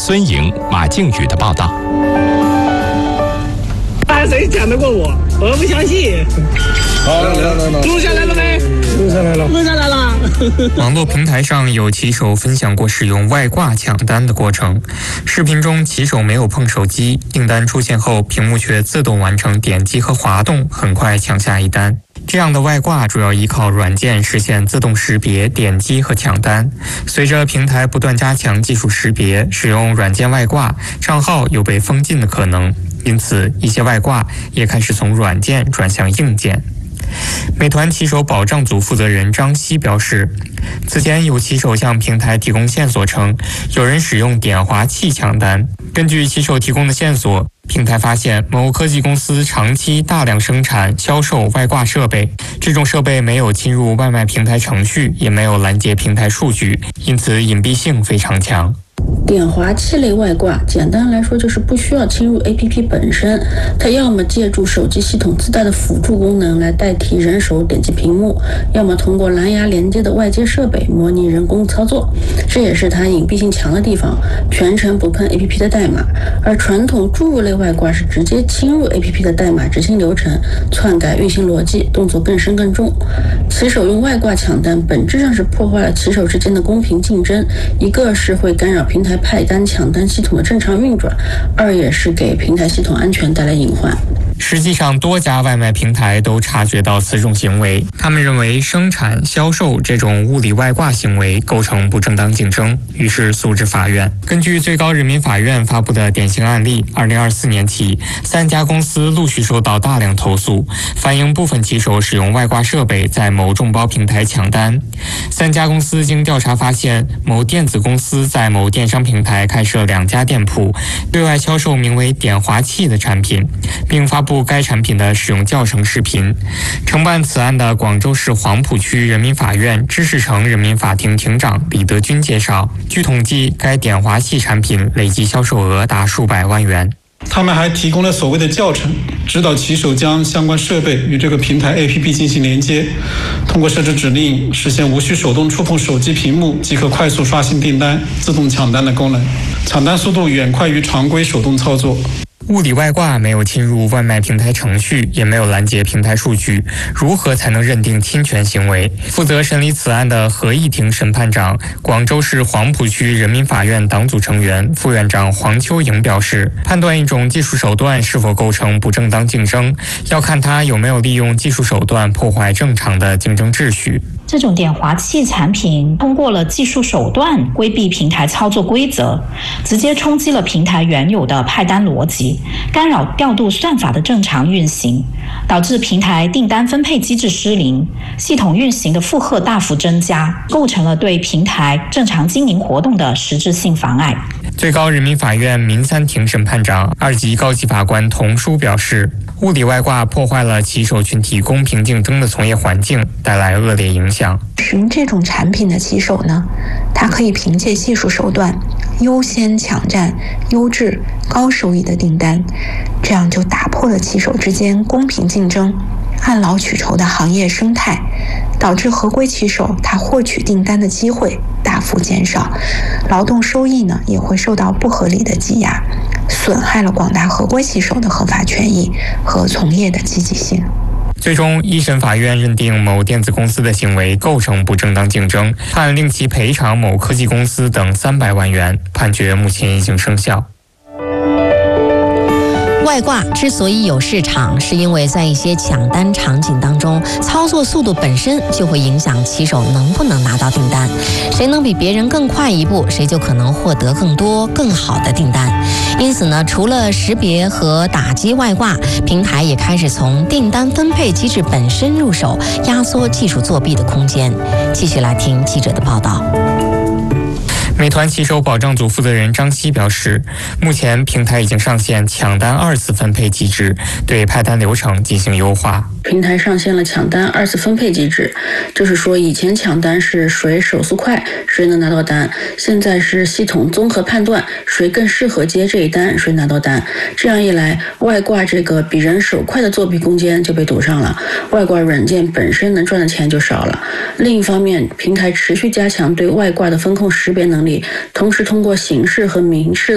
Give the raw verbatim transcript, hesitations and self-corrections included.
孙颖、马靖宇的报道。 谁讲得过我？我不相信。 好，来来来， 录下来了没？ 录下来了， 录下来了。 网络平台上有骑手分享过使用外挂抢单的过程。视频中，骑手没有碰手机，订单出现后，屏幕却自动完成点击和滑动，很快抢下一单。这样的外挂主要依靠软件实现自动识别、点击和抢单。随着平台不断加强技术识别，使用软件外挂，账号有被封禁的可能。因此，一些外挂也开始从软件转向硬件。美团骑手保障组负责人张希表示，此前有骑手向平台提供线索称，有人使用点滑器抢单。根据骑手提供的线索，平台发现某科技公司长期大量生产、销售外挂设备，这种设备没有侵入外卖平台程序，也没有拦截平台数据，因此隐蔽性非常强。 点滑器类外挂，简单来说就是不需要侵入 A P P 本身，它要么借助手机系统自带的辅助功能来代替人手点击屏幕，要么通过蓝牙连接的外接设备模拟人工操作，这也是它隐蔽性强的地方，全程不碰 A P P 的代码。而传统注入类外挂是直接侵入 A P P 的代码执行流程，篡改运行逻辑，动作更深更重。骑手用外挂抢单，本质上是破坏了骑手之间的公平竞争，一个是会干扰平台派单抢单系统的正常运转，二也是给平台系统安全带来隐患。 实际上，多家外卖平台都察觉到此种行为，他们认为生产、销售这种物理外挂行为构成不正当竞争，于是诉至法院。根据最高人民法院发布的典型案例，二零二四年起，三家公司陆续收到大量投诉，反映部分骑手使用外挂设备在某众包平台抢单。三家公司经调查发现，某电子公司在某电商平台开设两家店铺，对外销售名为点滑器的产品，并发布该产品的使用教程视频。承办此案的广州市黄埔区人民法院知识城人民法庭庭长李德军介绍，据统计，该点滑器产品累计销售额达数百万元。 他们还提供了所谓的教程，指导骑手将相关设备与这个平台 A P P 进行连接，通过设置指令实现无需手动触碰手机屏幕即可快速刷新订单、自动抢单的功能，抢单速度远快于常规手动操作。 物理外挂没有侵入外卖平台程序，也没有拦截平台数据，如何才能认定侵权行为？负责审理此案的合议庭审判长、广州市黄埔区人民法院党组成员、副院长黄秋莹表示，判断一种技术手段是否构成不正当竞争，要看它有没有利用技术手段破坏正常的竞争秩序。 这种点滑器产品通过了技术手段规避平台操作规则，直接冲击了平台原有的派单逻辑，干扰调度算法的正常运行，导致平台订单分配机制失灵，系统运行的负荷大幅增加，构成了对平台正常经营活动的实质性妨碍。 最高人民法院民三庭审判长、二级高级法官童书表示，物理外挂破坏了骑手群体公平竞争的从业环境，带来恶劣影响。 使用这种产品的骑手呢，他可以凭借技术手段优先抢占优质高收益的订单，这样就打破了骑手之间公平竞争、按劳取酬的行业生态，导致合规骑手他获取订单的机会大幅减少，劳动收益呢也会受到不合理的挤压，损害了广大合规骑手的合法权益和从业的积极性。 最终，一审法院认定某电子公司的行为构成不正当竞争，判令其赔偿某科技公司等三百万元，判决目前已经生效。 外挂之所以有市场，是因为在一些抢单场景当中，操作速度本身就会影响骑手能不能拿到订单。谁能比别人更快一步，谁就可能获得更多更好的订单。因此呢，除了识别和打击外挂，平台也开始从订单分配机制本身入手，压缩技术作弊的空间。继续来听记者的报道。 美团骑手保障组负责人张希表示，目前平台已经上线抢单二次分配机制，对派单流程进行优化。 平台上线了抢单二次分配机制，就是说以前抢单是谁手速快谁能拿到单，现在是系统综合判断谁更适合接这一单谁拿到单，这样一来，外挂这个比人手快的作弊空间就被堵上了，外挂软件本身能赚的钱就少了。另一方面，平台持续加强对外挂的风控识别能力，同时通过刑事和民事